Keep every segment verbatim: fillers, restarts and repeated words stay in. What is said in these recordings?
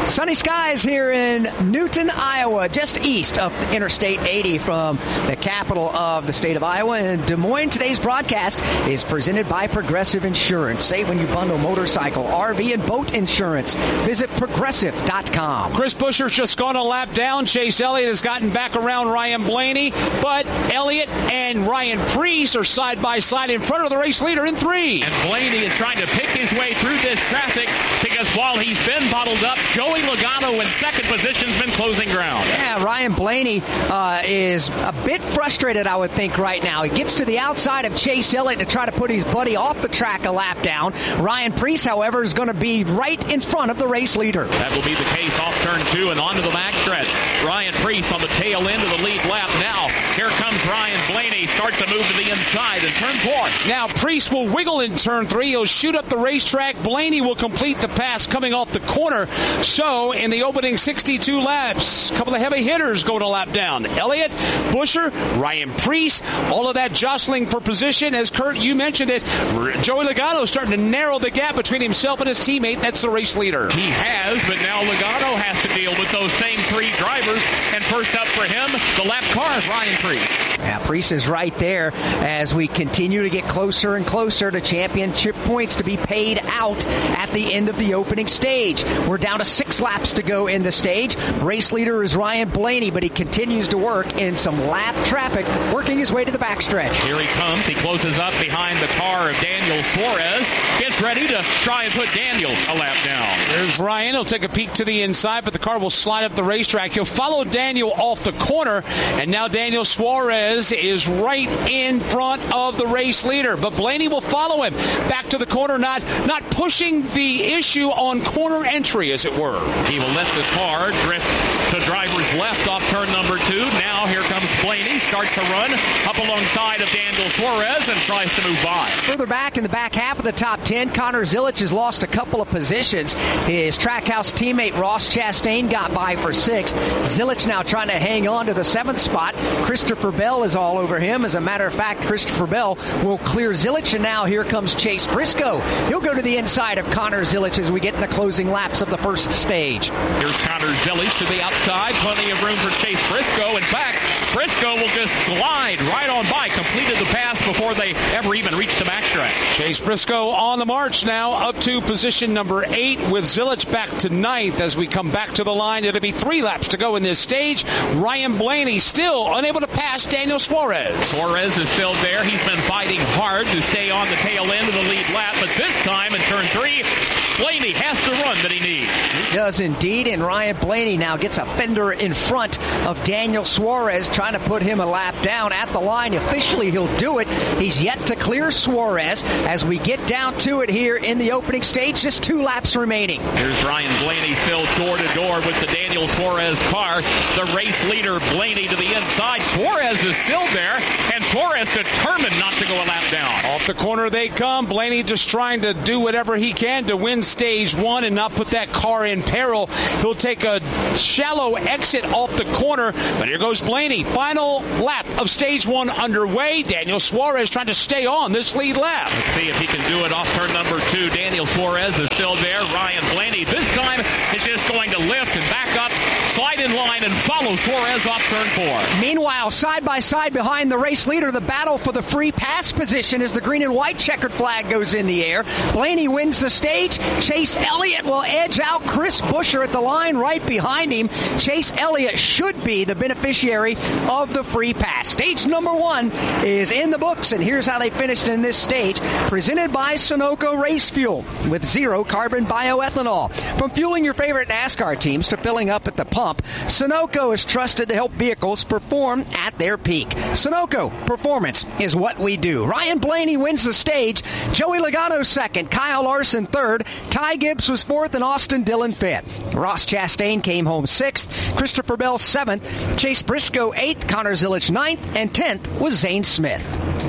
Sunny skies here in Newton, Iowa, just east of Interstate eighty from the capital of the state of Iowa. In Des Moines, today's broadcast is presented by Progressive Insurance. Save when you bundle motorcycle, R V, and boat insurance. Visit progressive dot com. Chris Buescher's just gone a lap down. Chase Elliott has gotten back around Ryan Blaney, but Elliott and Ryan Preece are side by side in front of the race leader in three. And Blaney is trying to pick his way through this traffic because while he's been bottled up, Joey Logano in second position has been closing ground. Yeah, Ryan Blaney uh, is a bit frustrated, I would think, right now. He gets to the outside of Chase Elliott to try to put his buddy off the track a lap down. Ryan Preece, however, is going to be right in front of the race leader. That will be the case off turn two and onto the back stretch. Ryan Preece on the tail end of the lead lap. Now, here comes Ryan Blaney. Starts to move to the inside in turn four. Now, Preece will wiggle in turn three. He'll shoot up the racetrack. Blaney will complete the pass coming off the corner. So, in the opening sixty-two laps, a couple of heavy hitters going a lap down. Elliott, Buescher, Ryan Preece, all of that jostling for position. As Kurt, you mentioned it, Joey Logano is starting to narrow the gap between himself and his teammate. That's the race leader. He has, but now Logano has to deal with those same three drivers. And first up for him, the lap car is Ryan Preece. Yeah, Preece is right there as we continue to get closer and closer to championship points to be paid out at the end of the opening stage. We're down to six laps to go in the stage. Race leader is Ryan Blaney, but he continues to work in some lap traffic, working his way to the backstretch. Here he comes. He closes up behind the car of Daniel Suarez. Gets ready to try and put Daniel a lap down. There's Ryan. He'll take a peek to the inside, but the car will slide up the racetrack. He'll follow Daniel off the corner, and now Daniel Suarez is right in front of the race leader. But Blaney will follow him back to the corner, not, not pushing the issue on corner entry, as it were. He will let the car drift to driver's left off turn number two. Now here comes Blaney, starts to run up alongside of Daniel Suarez and tries to move by. Further back in the back half of the top ten, Connor Zilic has lost a couple of positions. His Trackhouse teammate Ross Chastain got by for sixth. Zilic now trying to hang on to the seventh spot. Christopher Bell is all over him. As a matter of fact, Christopher Bell will clear Zilic, and now here comes Chase Briscoe. He'll go to the inside of Connor Zilic as we get in the closing laps of the first stage. Here's Connor Zilic to the outside. Plenty of room for Chase Briscoe. In fact, Briscoe will just glide right on by. Completed the pass before they ever even reached the backstretch. Chase Briscoe on the march now up to position number eight with Zilic back to ninth. As we come back to the line, it'll be three laps to go in this stage. Ryan Blaney still unable to pass Daniel Suarez. Suarez is still there. He's been fighting hard to stay on the tail end of the lead lap, but this time in turn three, Blaney has the run that he needs. He does indeed, and Ryan Blaney now gets a fender in front of Daniel Suarez, trying to put him a lap down at the line. Officially, he'll do it. He's yet to clear Suarez as we get down to it here in the opening stage. Just two laps remaining. Here's Ryan Blaney still door to door with the Daniel Suarez car. The race leader, Blaney, to the inside. Suarez is still there, and Suarez determined not to go a lap down. Off the corner they come. Blaney just trying to do whatever he can to win stage one and not put that car in peril. He'll take a shallow exit off the corner, but here goes Blaney. Final lap of stage one underway. Daniel Suarez trying to stay on this lead lap. Let's see if he can do it off turn number two. Daniel Suarez is still there. Ryan Blaney this time is just going to lift and back up, slide in line, and follow Suarez off turn four. Meanwhile, side by side behind the race leader, the battle for the free pass position as the green and white checkered flag goes in the air. Blaney wins the stage. Chase Elliott will edge out Chris Buescher at the line right behind him. Chase Elliott should be the beneficiary of the free pass. Stage number one is in the books, and here's how they finished in this stage. Presented by Sunoco Race Fuel with zero carbon bioethanol. From fueling your favorite NASCAR teams to filling up at the pump, Sunoco is trusted to help vehicles perform at their peak. Sunoco, performance is what we do. Ryan Blaney wins the stage. Joey Logano second. Kyle Larson third. Ty Gibbs was fourth, and Austin Dillon fifth. Ross Chastain came home sixth. Christopher Bell seventh. Chase Briscoe eighth. Connor Zilic ninth. And tenth was Zane Smith.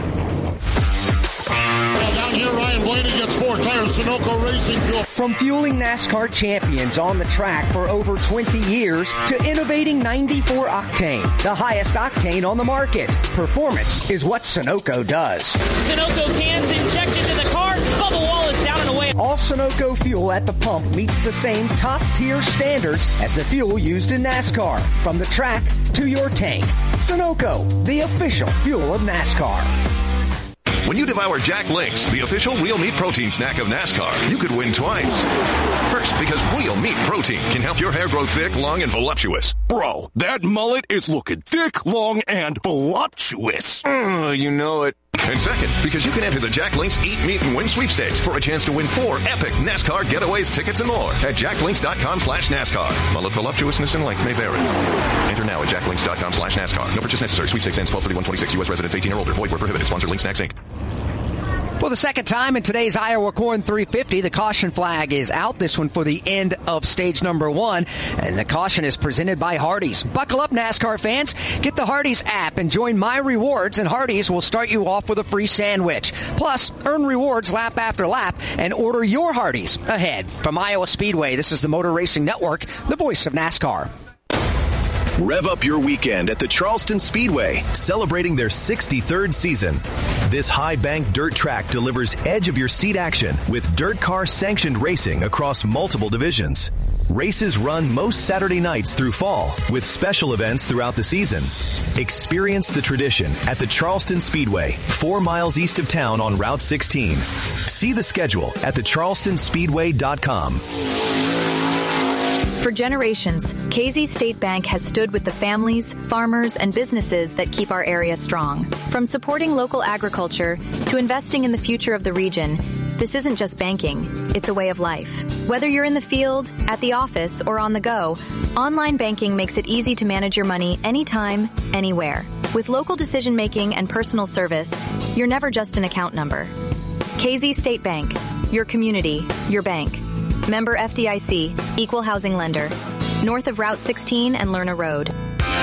Down here, Ryan Blaney gets four tires, Sunoco Racing Fuel. From fueling NASCAR champions on the track for over twenty years to innovating ninety-four octane, the highest octane on the market. Performance is what Sunoco does. Sunoco cans injected to the car. Bubba Wallace down and away man. All Sunoco fuel at the pump meets the same top-tier standards as the fuel used in NASCAR. From the track to your tank. Sunoco, the official fuel of NASCAR. When you devour Jack Links, the official real meat protein snack of NASCAR, you could win twice. First, because real meat protein can help your hair grow thick, long, and voluptuous. Bro, that mullet is looking thick, long, and voluptuous. Uh, you know it. And second, because you can enter the Jack Links Eat, Meet, and Win sweepstakes for a chance to win four epic NASCAR getaways, tickets, and more at jacklinks.com slash NASCAR. Mullet voluptuousness and length may vary. Enter now at jacklinks.com slash NASCAR. No purchase necessary. Sweepstakes ends twelve thirty-one twenty-six. U S residents eighteen or older. Void where prohibited. Sponsor Link Snacks, Incorporated. For the second time in today's Iowa Corn three fifty, the caution flag is out. This one for the end of stage number one. And the caution is presented by Hardee's. Buckle up, NASCAR fans. Get the Hardee's app and join My Rewards, and Hardee's will start you off with a free sandwich. Plus, earn rewards lap after lap and order your Hardee's ahead. From Iowa Speedway, this is the Motor Racing Network, the voice of NASCAR. Rev up your weekend at the Charleston Speedway, celebrating their sixty-third season. This high-bank dirt track delivers edge-of-your-seat action with dirt car sanctioned racing across multiple divisions. Races run most Saturday nights through fall, with special events throughout the season. Experience the tradition at the Charleston Speedway, four miles east of town on Route sixteen. See the schedule at the charleston speedway dot com. For generations, K Z State Bank has stood with the families, farmers, and businesses that keep our area strong. From supporting local agriculture to investing in the future of the region, this isn't just banking, it's a way of life. Whether you're in the field, at the office, or on the go, online banking makes it easy to manage your money anytime, anywhere. With local decision-making and personal service, you're never just an account number. K Z State Bank, your community, your bank. Member F D I C, Equal Housing Lender. North of Route sixteen and Lerner Road.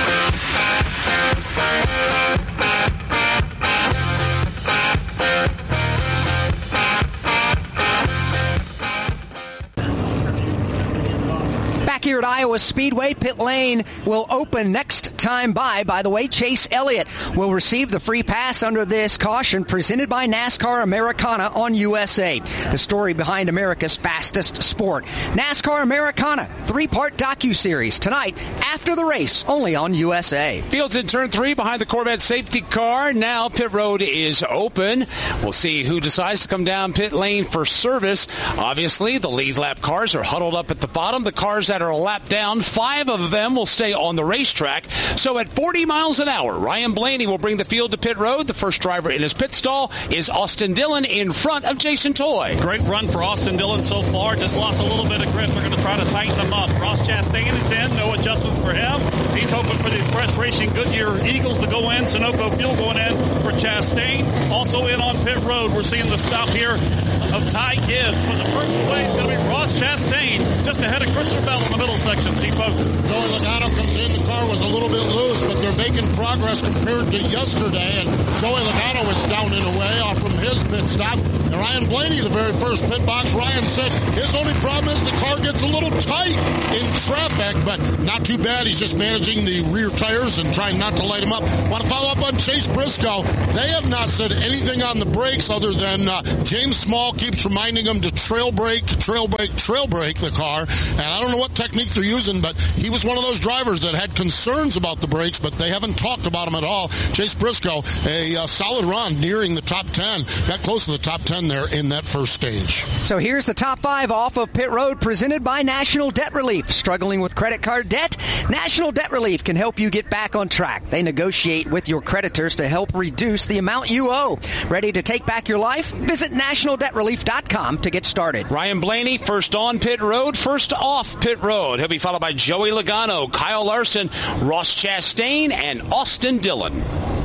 Back here at Iowa Speedway, pit lane will open next time by. By the way, Chase Elliott will receive the free pass under this caution presented by NASCAR Americana on U S A. The story behind America's fastest sport. NASCAR Americana, three-part docuseries tonight after the race, only on U S A. Fields in turn three behind the Corvette safety car. Now pit road is open. We'll see who decides to come down pit lane for service. Obviously, the lead lap cars are huddled up at the bottom. The cars that are a lap down, five of them will stay on the racetrack. So at forty miles an hour, Ryan Blaney will bring the field to pit road. The first driver in his pit stall is Austin Dillon in front of Jason Toy. Great run for Austin Dillon so far. Just lost a little bit of grip. They're going to try to tighten them up. Ross Chastain is in. No adjustments for him. He's hoping for the Express Racing Goodyear Eagles to go in. Sunoco Fuel going in for Chastain. Also in on pit road, we're seeing the stop here of Ty Gibbs. For the first away is going to be Ross Chastain, just ahead of Christopher Bell in the middle section. See, folks. Joey Logano comes in. The car was a little bit loose, but they're making progress compared to yesterday. And Joey Logano is down and away off from his pit stop. And Ryan Blaney, the very first pit box, Ryan said his only problem is the car gets a little tight in traffic, but not too bad. He's just managing the rear tires and trying not to light him up. Want to follow up on Chase Briscoe. They have not said anything on the brakes other than uh, James Small keeps reminding them to trail brake, trail brake, trail brake the car. And I don't know what technique they're using, but he was one of those drivers that had concerns about the brakes, but they haven't talked about them at all. Chase Briscoe, a uh, solid run nearing the top ten. Got close to the top ten there in that first stage. So here's the top five off of pit road presented by National Debt Relief. Struggling with credit card debt? National Debt Relief can help you get back on track. They negotiate with your creditors to help reduce the amount you owe. Ready to take back your life? Visit national debt relief dot com to get started. Ryan Blaney, first on pit road, first off pit road. He'll be followed by Joey Logano, Kyle Larson, Ross Chastain, and Austin Dillon.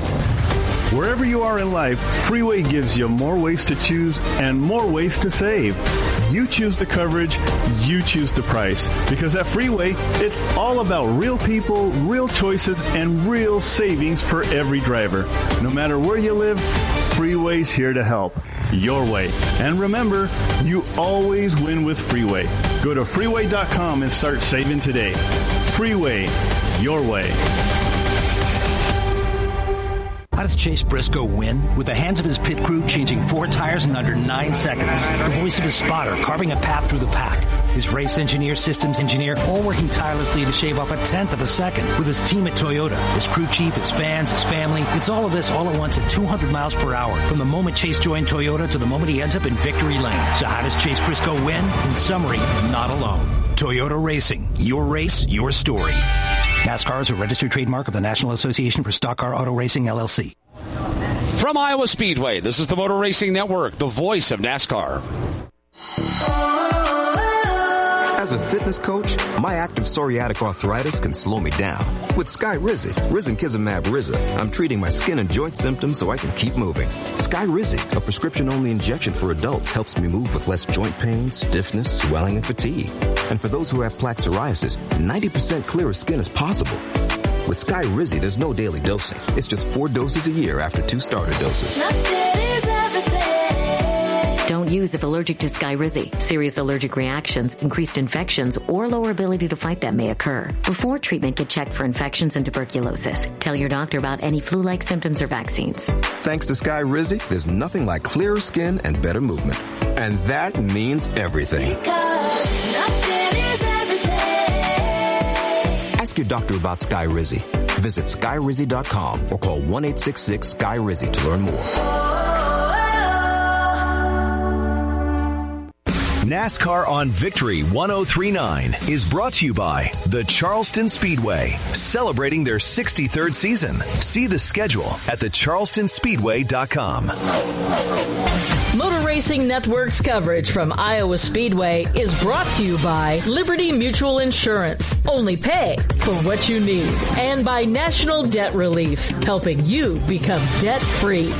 Wherever you are in life, Freeway gives you more ways to choose and more ways to save. You choose the coverage, you choose the price. Because at Freeway, it's all about real people, real choices, and real savings for every driver. No matter where you live, Freeway's here to help. Your way. And remember, you always win with Freeway. Go to freeway dot com and start saving today. Freeway, your way. how does Chase Briscoe win? With the hands of his pit crew changing four tires in under nine seconds. The voice of his spotter carving a path through the pack. His race engineer, systems engineer, all working tirelessly to shave off a tenth of a second. With his team at Toyota, his crew chief, his fans, his family. It's all of this all at once at two hundred miles per hour. From the moment Chase joined Toyota to the moment he ends up in victory lane. So how does Chase Briscoe win? In summary, not alone. Toyota Racing. Your race, your story. NASCAR is a registered trademark of the National Association for Stock Car Auto Racing, L L C. From Iowa Speedway, this is the Motor Racing Network, the voice of NASCAR. As a fitness coach, my active psoriatic arthritis can slow me down. With Skyrizi, Risankizumab Riza, I'm treating my skin and joint symptoms so I can keep moving. Skyrizi, a prescription-only injection for adults, helps me move with less joint pain, stiffness, swelling, and fatigue. And for those who have plaque psoriasis, ninety percent clearer skin is possible. With Skyrizi, there's no daily dosing. It's just four doses a year after two starter doses. Don't use if allergic to Skyrizi. Serious allergic reactions, increased infections, or lower ability to fight them may occur. Before treatment, get checked for infections and tuberculosis. Tell your doctor about any flu-like symptoms or vaccines. Thanks to Skyrizi, there's nothing like clearer skin and better movement. And that means everything. Ask your doctor about Skyrizi. Visit Skyrizi dot com or call one eight six six Sky Rizi to learn more. NASCAR on Victory one oh three point nine is brought to you by the Charleston Speedway, celebrating their sixty-third season. See the schedule at the charleston speedway dot com. Motor Racing Network's coverage from Iowa Speedway is brought to you by Liberty Mutual Insurance. Only pay for what you need. And by National Debt Relief, helping you become debt-free.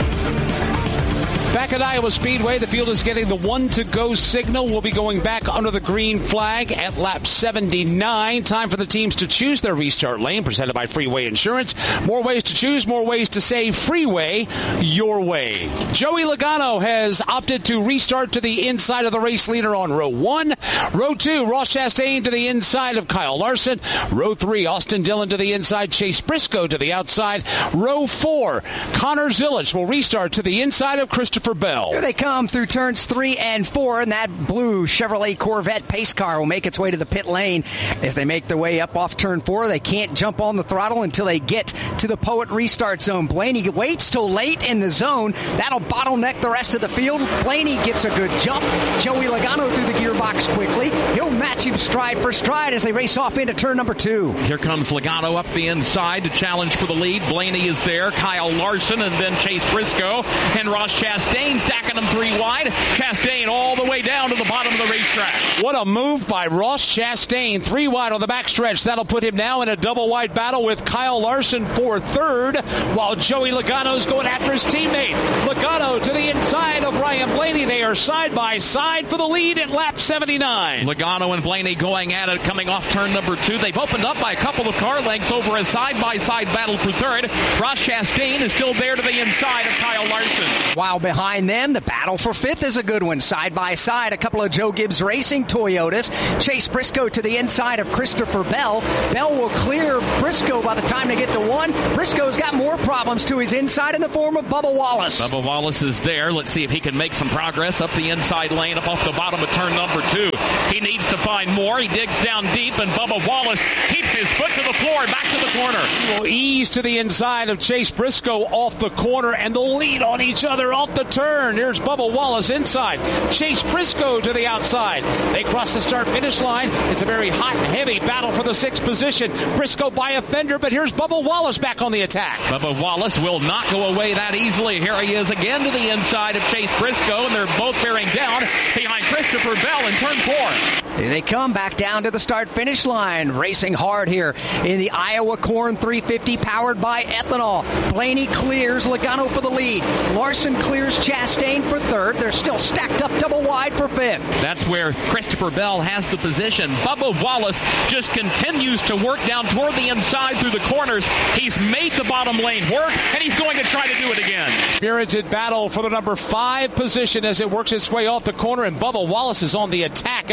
Back at Iowa Speedway, the field is getting the one-to-go signal. We'll be going back under the green flag at lap seventy-nine. Time for the teams to choose their restart lane, presented by Freeway Insurance. More ways to choose, more ways to save. Freeway, your way. Joey Logano has opted to restart to the inside of the race leader on row one. Row two, Ross Chastain to the inside of Kyle Larson. Row three, Austin Dillon to the inside, Chase Briscoe to the outside. Row four, Connor Zilisch will restart to the inside of Christopher Bell. Here they come through turns three and four, and that blue Chevrolet Corvette pace car will make its way to the pit lane as they make their way up off turn four. They can't jump on the throttle until they get to the Poet restart zone. Blaney waits till late in the zone. That'll bottleneck the rest of the field. Blaney gets a good jump. Joey Logano through the gearbox quickly. He'll match him stride for stride as they race off into turn number two. Here comes Logano up the inside to challenge for the lead. Blaney is there. Kyle Larson and then Chase Briscoe and Ross Chastain stacking them three wide. Chastain all the way down to the bottom of the racetrack. What a move by Ross Chastain. Three wide on the backstretch. That'll put him now in a double wide battle with Kyle Larson for third, while Joey Logano's going after his teammate. Logano to the inside of Ryan Blaney. They are side by side for the lead at lap seventy-nine. Logano and Blaney going at it, coming off turn number two. They've opened up by a couple of car lengths over a side-by-side battle for third. Ross Chastain is still there to the inside of Kyle Larson. While behind them, the battle for fifth is a good one. Side by side, a couple of Joe Gibbs Racing Toyotas. Chase Briscoe to the inside of Christopher Bell. Bell will clear Briscoe by the time they get to one. Briscoe's got more problems to his inside in the form of Bubba Wallace. Bubba Wallace is there. Let's see if he can make some progress up the inside lane, up off the bottom of turn number two. He needs to find more. He digs down deep, and Bubba Wallace keeps his foot to the floor, back to the corner. He will ease to the inside of Chase Briscoe off the corner, and they'll lead on each other off the turn. Here's Bubba Wallace inside. Chase Briscoe to the outside. They cross the start-finish line. It's a very hot and heavy battle for the sixth position. Briscoe by a fender, but here's Bubba Wallace back on the attack. Bubba Wallace will not go away that easily. Here he is again to the inside of Chase Briscoe, and they're both bearing down behind Christopher Bell in turn four. Here they come back down to the start-finish line, racing hard here in the Iowa Corn three fifty powered by ethanol. Blaney clears Logano for the lead. Larson clears Chastain for third. They're still stacked up double wide for fifth. That's where Christopher Bell has the position. Bubba Wallace just continues to work down toward the inside through the corners. He's made the bottom lane work, and he's going to try to do it again. Spirited battle for the number five position as it works its way off the corner, and Bubba Wallace is on the attack ever since the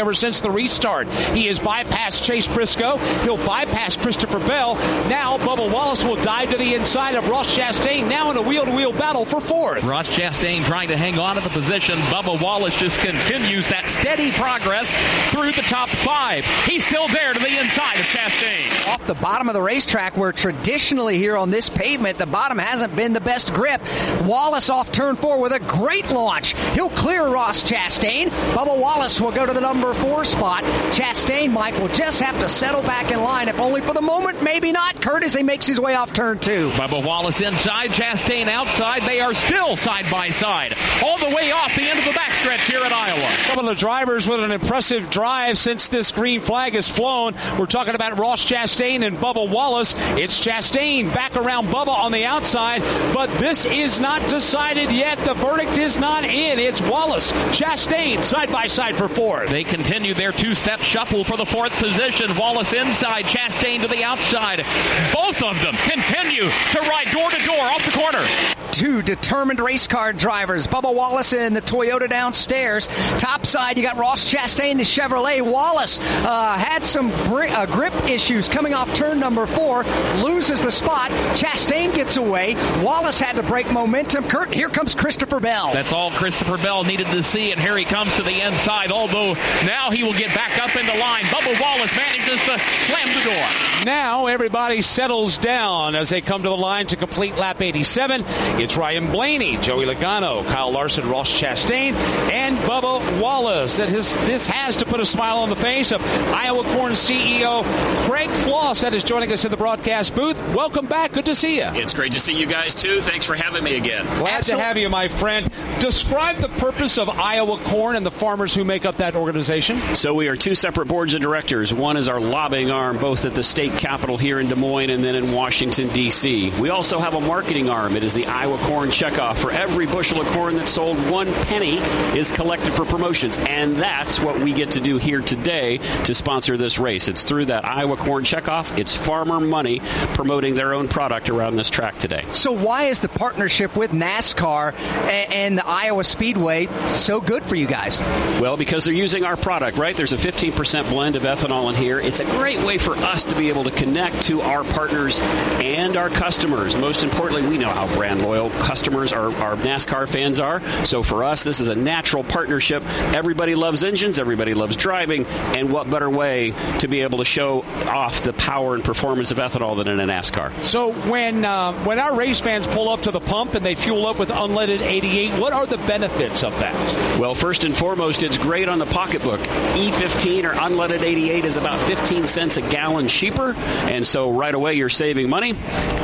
the restart. He has bypassed Chase Briscoe. He'll bypass Christopher Bell. Now Bubba Wallace will dive to the inside of Ross Chastain, now in a wheel-to-wheel battle for fourth. Ross Chastain trying to hang on to the position. Bubba Wallace just continues that steady progress through the top five. He's still there to the inside of Chastain. Off the bottom of the racetrack, where traditionally here on this pavement, the bottom hasn't been the best grip. Wallace off turn four with a great launch. He'll clear Ross Chastain. Bubba Wallace will go to the number four spot. Chastain, Mike, will just have to settle back in line, if only for the moment, maybe not. Kurt, as he makes his way off turn two. Bubba Wallace inside, Chastain outside. They are still side by side, all the way off the end of the backstretch here at Iowa. A couple of drivers with an impressive drive since this green flag has flown. We're talking about Ross Chastain and Bubba Wallace. It's Chastain back around Bubba on the outside, but this is not decided yet. The verdict is not in. It's Wallace, Chastain, side by side for fourth. They continue their two-step shuffle for the fourth position. Wallace inside, Chastain to the outside. Both of them continue to ride door to door off the corner. Two determined race car drivers, Bubba Wallace in the Toyota downstairs. Top side, you got Ross Chastain, the Chevrolet. Wallace uh, had some gri- uh, grip issues coming off turn number four, loses the spot. Chastain gets away. Wallace had to break momentum. Kurt, here comes Christopher Bell. That's all Christopher Bell needed to see, and here he comes to the inside, although now he will get back up in the line. Bubba Wallace manages to slam the door. Now everybody settles down as they come to the line to complete lap eighty-seven. It's Ryan Blaney, Joey Logano, Kyle Larson, Ross Chastain, and Bubba Wallace. That has, this has to put a smile on the face of Iowa Corn C E O Craig Floss, that is joining us in the broadcast booth. Welcome back. Good to see you. It's great to see you guys, too. Thanks for having me again. Glad Absolutely. to have you, my friend. Describe the purpose of Iowa Corn and the farmers who make up that organization. So we are two separate boards of directors. One is our lobbying arm, both at the state capitol here in Des Moines and then in Washington, D C We also have a marketing arm. It is the Iowa Corn Checkoff. For every bushel of corn that's sold, one penny is collected for promotions. And that's what we get to do here today to sponsor this race. It's through that Iowa Corn Checkoff. It's farmer money promoting their own product around this track today. So why is the partnership with NASCAR and the Iowa Speedway so good for you guys? Well, because they're using our product, right? There's a fifteen percent blend of ethanol in here. It's a great way for us to be able to connect to our partners and our customers. Most importantly, we know how brand loyal customers our, our NASCAR fans are. So for us, this is a natural partnership. Everybody loves engines. Everybody loves driving. And what better way to be able to show off the power and performance of ethanol than in a NASCAR? So when uh, when our race fans pull up to the pump and they fuel up with unleaded eighty-eight, what are the benefits of that? Well, first and foremost, it's great on the pocketbook. E fifteen or unleaded eighty-eight is about fifteen cents a gallon cheaper. And so right away, you're saving money.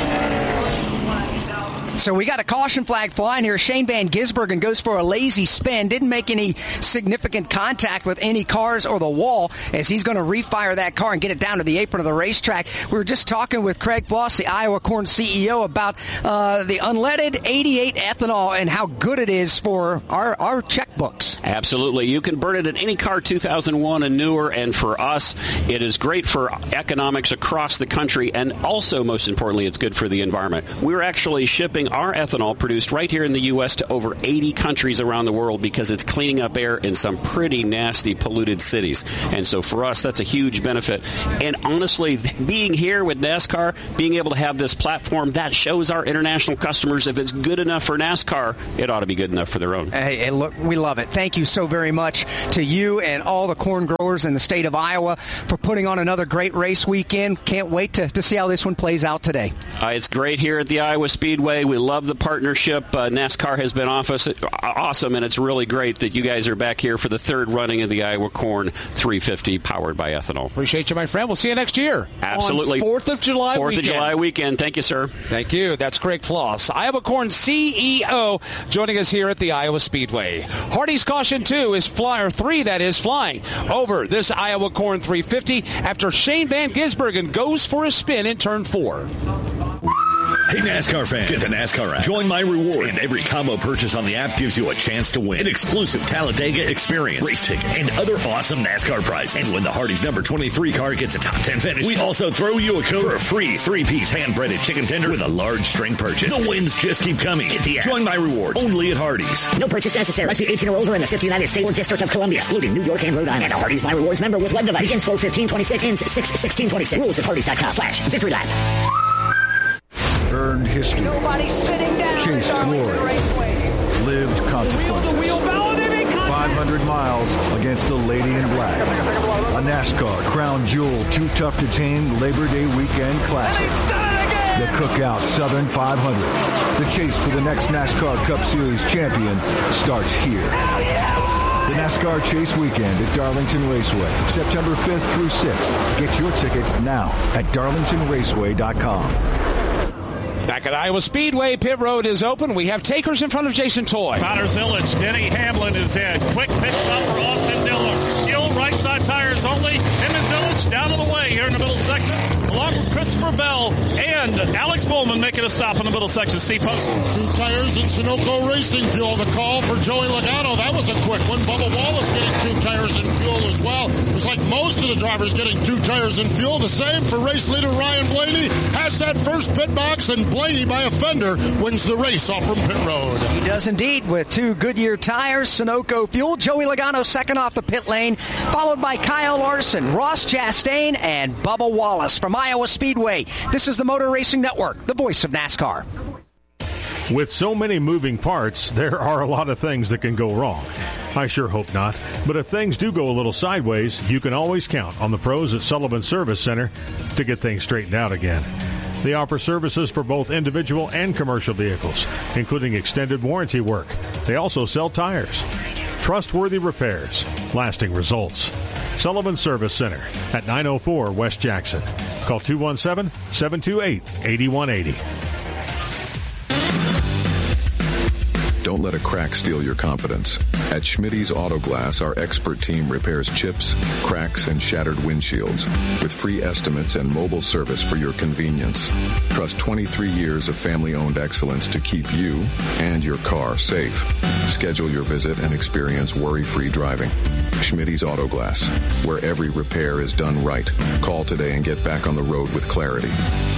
So we got a caution flag flying here. Shane Van Gisbergen goes for a lazy spin. Didn't make any significant contact with any cars or the wall as he's going to refire that car and get it down to the apron of the racetrack. We were just talking with Craig Floss, the Iowa Corn C E O, about uh, the unleaded eighty-eight ethanol and how good it is for our, our checkbooks. Absolutely. You can burn it in any car two thousand one and newer, and for us, it is great for economics across the country, and also, most importantly, it's good for the environment. We're actually shipping our ethanol produced right here in the U S to over eighty countries around the world because it's cleaning up air in some pretty nasty, polluted cities. And so for us, that's a huge benefit. And honestly, being here with NASCAR, being able to have this platform, that shows our international customers if it's good enough for NASCAR, it ought to be good enough for their own. Hey, hey look, we love it. Thank you so very much to you and all the corn growers in the state of Iowa for putting on another great race weekend. Can't wait to, to see how this one plays out today. Uh, it's great here at the Iowa Speedway. We love the partnership. Uh, NASCAR has been office, awesome, and it's really great that you guys are back here for the third running of the Iowa Corn three fifty powered by ethanol. Appreciate you, my friend. We'll see you next year. Absolutely. On fourth of July fourth weekend. of July weekend. Thank you, sir. Thank you. That's Craig Floss, Iowa Corn C E O, joining us here at the Iowa Speedway. Hardy's Caution two is flyer three, that is, flying over this Iowa Corn three fifty after Shane Van Gisbergen goes for a spin in turn four. Hey, NASCAR fans, get the NASCAR app. Join My Rewards. And every combo purchase on the app gives you a chance to win an exclusive Talladega experience, race tickets, and other awesome NASCAR prizes. And when the Hardee's number twenty-three car gets a top ten finish, we also throw you a code for a free three-piece hand-breaded chicken tender with a large string purchase. The wins just keep coming. Get the app. Join My Rewards. Only at Hardee's. No purchase necessary. Must be eighteen or older in the fifth United States or District of Columbia, excluding New York and Rhode Island. A Hardee's My Rewards member with web device. Begins four fifteen twenty-six, ends six sixteen twenty-six. Rules at Hardee's.com slash victory lap. Earned history. Nobody's sitting down. Chased glory. Lived consequences. five hundred miles against the Lady in Black. A NASCAR crown jewel too tough to tame Labor Day weekend classic. The Cookout Southern five hundred. The chase for the next NASCAR Cup Series champion starts here. The NASCAR Chase Weekend at Darlington Raceway, September fifth through sixth. Get your tickets now at darlington raceway dot com. Back at Iowa Speedway, pit road is open. We have takers in front of Jason Toy. Connor Zillage, Denny Hamlin is in. Quick pit stop for Austin Dillon. Steel right side tires only. Him and Zillage down on the way here in the middle section, along with Christopher Bell and Alex Bowman making a stop in the middle section. Steve Post. Two tires and Sunoco Racing Fuel. The call for Joey Logano. That was a quick one. Bubba Wallace getting two tires and fuel as well. It was like most of the drivers getting two tires and fuel. The same for race leader Ryan Blaney. Has that first pit box, and Blaney by a fender wins the race off from pit road. He does indeed with two Goodyear tires, Sunoco fuel. Joey Logano second off the pit lane, followed by Kyle Larson, Ross Chastain, and Bubba Wallace from Iowa Speedway. This is the Motor Racing Network, the voice of NASCAR. With so many moving parts, there are a lot of things that can go wrong. I sure hope not. But if things do go a little sideways, you can always count on the pros at Sullivan Service Center to get things straightened out again. They offer services for both individual and commercial vehicles, including extended warranty work. They also sell tires. Trustworthy repairs, lasting results. Sullivan Service Center at nine oh four West Jackson. Call two one seven, seven two eight, eight one eight zero. Don't let a crack steal your confidence. At Schmitty's Auto Glass, our expert team repairs chips, cracks, and shattered windshields with free estimates and mobile service for your convenience. Trust twenty-three years of family-owned excellence to keep you and your car safe. Schedule your visit and experience worry-free driving. Schmitty's Auto Glass, where every repair is done right. Call today and get back on the road with clarity.